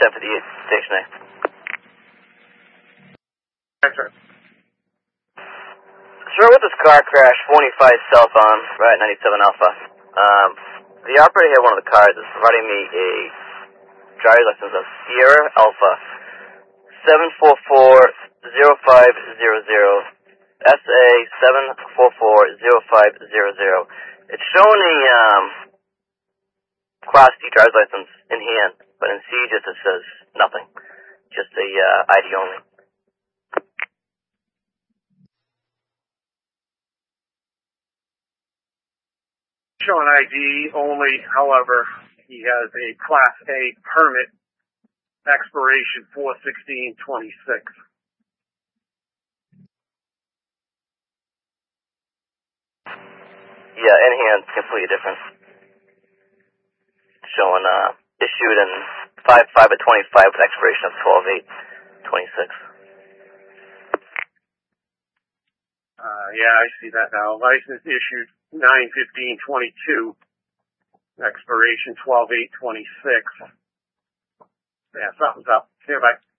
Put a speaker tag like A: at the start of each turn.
A: 1058, Station A.
B: Yes, sir.
A: Sir, with this car crash, 425 southbound, right, 97 Alpha. The operator here, one of the cars, is providing me a driver's license of Sierra Alpha 7440500, SA 7440500. It's showing a Class D driver's license in hand, but in C just it says nothing, just a ID only.
B: Showing ID only, however, he has a Class A permit, expiration 4/16/26.
A: Yeah, in hand, completely different. Showing issued in 5/5/25 with expiration of 12/8/26.
B: Yeah, I see that now. License issued 9/15/22, expiration 12/8/26. Yeah, something's up. See you, bye.